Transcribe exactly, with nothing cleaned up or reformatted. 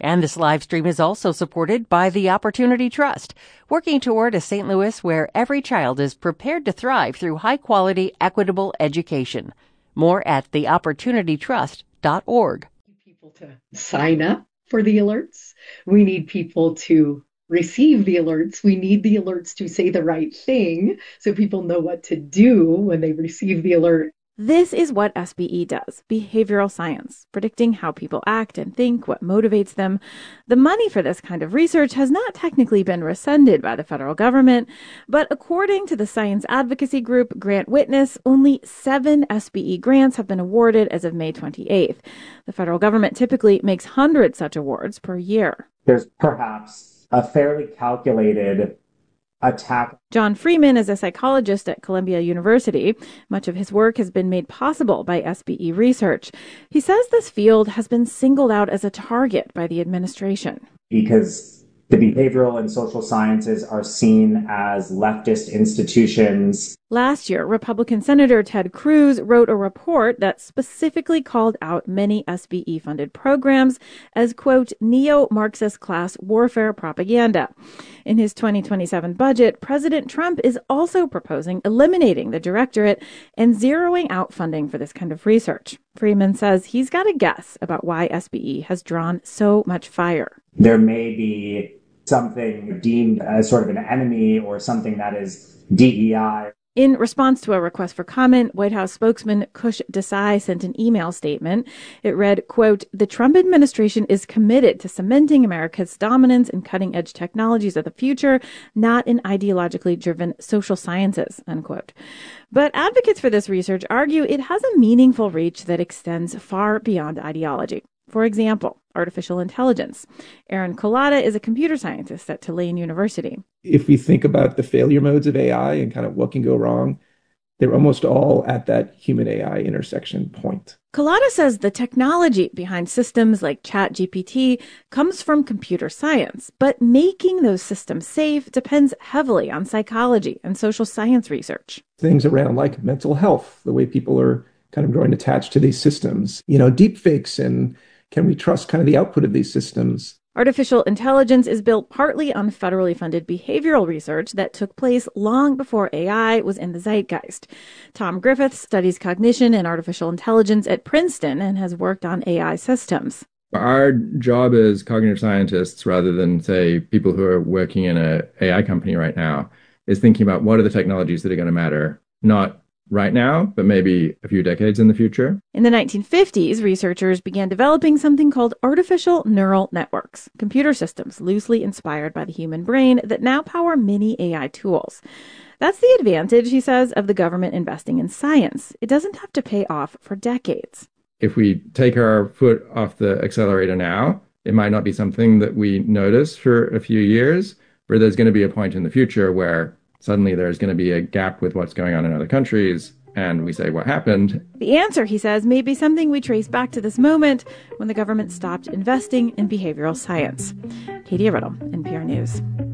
And this live stream is also supported by the Opportunity Trust, working toward a Saint Louis where every child is prepared to thrive through high-quality, equitable education. More at the opportunity trust dot org. People to sign up for the alerts. We need people to receive the alerts. We need the alerts to say the right thing so people know what to do when they receive the alert. This is what S B E does, behavioral science, predicting how people act and think, what motivates them. The money for this kind of research has not technically been rescinded by the federal government, but according to the science advocacy group Grant Witness, only seven S B E grants have been awarded as of May twenty-eighth. The federal government typically makes hundreds such awards per year. There's perhaps a fairly calculated attack. John Freeman is a psychologist at Columbia University. Much of his work has been made possible by S B E research. He says this field has been singled out as a target by the administration. Because the behavioral and social sciences are seen as leftist institutions. Last year, Republican Senator Ted Cruz wrote a report that specifically called out many S B E-funded programs as, quote, neo-Marxist class warfare propaganda. In his twenty twenty-seven budget, President Trump is also proposing eliminating the directorate and zeroing out funding for this kind of research. Freeman says he's got a guess about why S B E has drawn so much fire. There may be something deemed as sort of an enemy or something that is D E I. In response to a request for comment, White House spokesman Kush Desai sent an email statement. It read, quote, the Trump administration is committed to cementing America's dominance in cutting-edge technologies of the future, not in ideologically driven social sciences, unquote. But advocates for this research argue it has a meaningful reach that extends far beyond ideology. For example, artificial intelligence. Aaron Collada is a computer scientist at Tulane University. If we think about the failure modes of A I and kind of what can go wrong, they're almost all at that human-A I intersection point. Collada says the technology behind systems like ChatGPT comes from computer science, but making those systems safe depends heavily on psychology and social science research. Things around like mental health, the way people are kind of growing attached to these systems, you know, deep fakes, and can we trust kind of the output of these systems? Artificial intelligence is built partly on federally funded behavioral research that took place long before A I was in the zeitgeist. Tom Griffiths studies cognition and artificial intelligence at Princeton and has worked on A I systems. Our job as cognitive scientists, rather than, say, people who are working in an A I company right now, is thinking about what are the technologies that are going to matter, not right now, but maybe a few decades in the future. In the nineteen fifties, researchers began developing something called artificial neural networks, computer systems loosely inspired by the human brain that now power many A I tools. That's the advantage, he says, of the government investing in science. It doesn't have to pay off for decades. If we take our foot off the accelerator now, it might not be something that we notice for a few years, but there's going to be a point in the future where suddenly there's going to be a gap with what's going on in other countries, and we say, what happened? The answer, he says, may be something we trace back to this moment when the government stopped investing in behavioral science. Katie Riddle, N P R News.